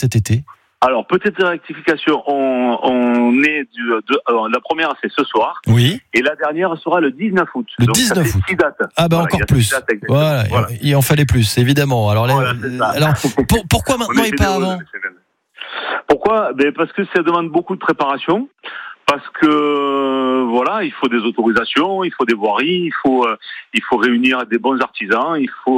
cet été? Alors, petite rectification, on est alors, la première c'est ce soir. Oui. Et la dernière sera le 19 août. Le donc 19 ça fait août. 6 dates. Ah bah Voilà, encore il y a plus. 6 dates, Voilà, voilà. il en fallait plus, évidemment. Alors, Voilà, c'est ça. alors pourquoi maintenant et pas avant? Pourquoi? Parce que ça demande beaucoup de préparation. Parce que voilà, il faut des autorisations, il faut des voiries, il faut réunir des bons artisans,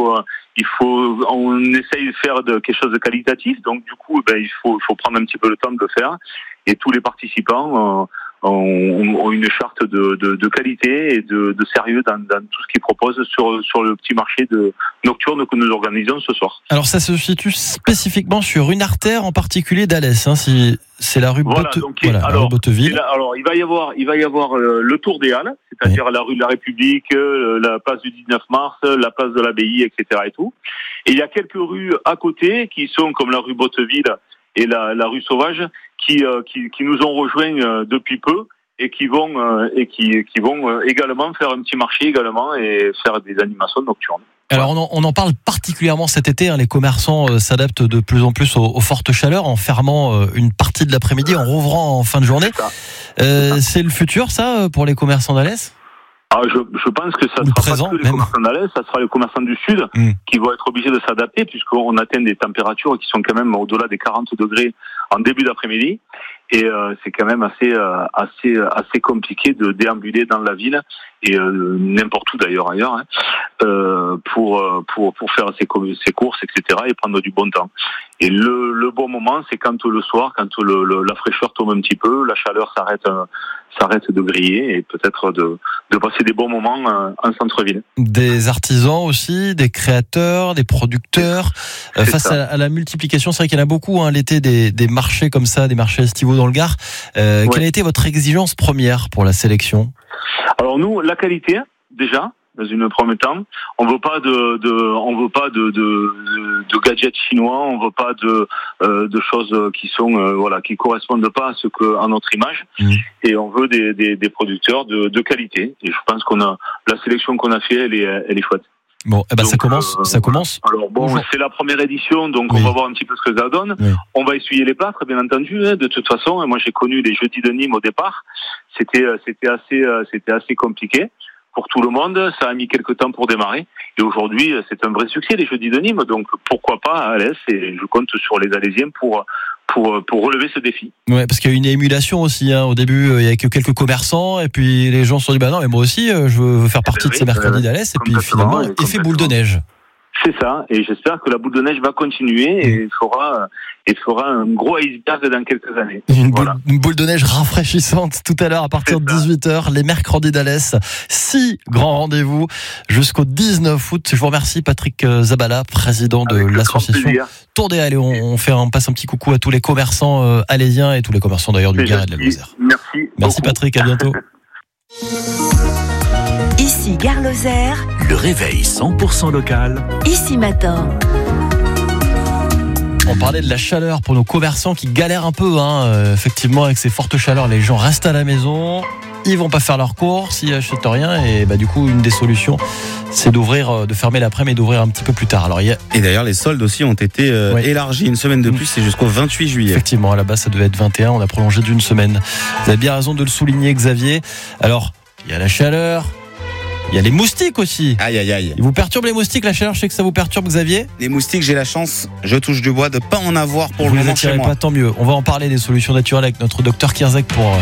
on essaye de faire quelque chose de qualitatif. Donc du coup, il faut prendre un petit peu le temps de le faire. Et tous les participants ont une charte de qualité et de sérieux dans tout ce qu'ils proposent sur le petit marché nocturne que nous organisons ce soir. Alors ça se situe spécifiquement sur une artère en particulier d'Alès, hein, si c'est la rue Botteville. Alors il va y avoir le Tour des Halles, c'est-à-dire la rue de la République, la place du 19 mars, la place de l'Abbaye, etc. et tout. Et il y a quelques rues à côté qui sont comme la rue Botteville et la rue Sauvage qui nous ont rejoints depuis peu et qui vont également faire un petit marché également et faire des animations nocturnes. Alors on en parle particulièrement cet été, hein, les commerçants s'adaptent de plus en plus aux fortes chaleurs en fermant une partie de l'après-midi, en rouvrant en fin de journée. C'est le futur ça pour les commerçants d'Alès? Je pense que ça ne sera pas que les commerçants d'Alès, ça sera les commerçants du Sud qui vont être obligés de s'adapter puisqu'on atteint des températures qui sont quand même au-delà des 40 degrés en début d'après-midi. Et c'est quand même assez compliqué de déambuler dans la ville et n'importe où d'ailleurs ailleurs pour faire ses courses, etc. et prendre du bon temps. Et le bon moment, c'est quand le soir, quand la fraîcheur tombe un petit peu, la chaleur s'arrête de griller et peut-être de passer des bons moments en centre-ville. Des artisans aussi, des créateurs, des producteurs. Face à la multiplication, c'est vrai qu'il y en a beaucoup l'été des marchés comme ça, des marchés estivaux dans le Gard. Quelle a été votre exigence première pour la sélection? Alors nous, la qualité déjà. Dans une première temps, on veut pas de gadgets chinois, on veut pas de choses qui correspondent pas à notre image, et on veut des producteurs de qualité. Et je pense la sélection qu'on a fait, elle est chouette. Bon, donc, ça commence. Alors c'est la première édition, donc on va voir un petit peu ce que ça donne. Oui. On va essuyer les plâtres, bien entendu. De toute façon, moi j'ai connu les jeudis de Nîmes au départ. C'était assez compliqué pour tout le monde, ça a mis quelques temps pour démarrer. Et aujourd'hui, c'est un vrai succès, les jeudis de Nîmes. Donc, pourquoi pas à Alès? Et je compte sur les Alésiens pour relever ce défi. Ouais, parce qu'il y a une émulation aussi. Au début, il y a que quelques commerçants. Et puis, les gens se sont dit, non, mais moi aussi, je veux faire partie de ces mercredis d'Alès. Et puis, finalement, effet boule de neige. C'est ça, et j'espère que la boule de neige va continuer et fera un gros iceberg dans quelques années. Une boule de neige rafraîchissante tout à l'heure à partir de 18h, les mercredis d'Alès. 6 grands rendez-vous jusqu'au 19 août. Je vous remercie Patrick Zabala, président de l'association Tour des Halles. On passe un petit coucou à tous les commerçants alésiens et tous les commerçants d'ailleurs du Gard et de la Lozère. Merci Patrick, à bientôt. Ici Gare Lozère, le réveil 100% local. Ici Matin. On parlait de la chaleur pour nos commerçants qui galèrent un peu, effectivement, avec ces fortes chaleurs. Les gens restent à la maison, ils vont pas faire leurs courses, ils achètent rien, et du coup, une des solutions, c'est de fermer l'après-midi et d'ouvrir un petit peu plus tard. Alors, et d'ailleurs, les soldes aussi ont été élargis une semaine de plus, c'est jusqu'au 28 juillet. Effectivement, à la base, ça devait être 21, on a prolongé d'une semaine. Vous avez bien raison de le souligner, Xavier. Alors, il y a la chaleur. Il y a les moustiques aussi. Aïe, aïe, aïe. Ils vous perturbent les moustiques, la chaleur? Je sais que ça vous perturbe, Xavier. Les moustiques, j'ai la chance, je touche du bois, de pas en avoir pour le moment chez moi. Pas, tant mieux. On va en parler des solutions naturelles avec notre docteur Kierzek pour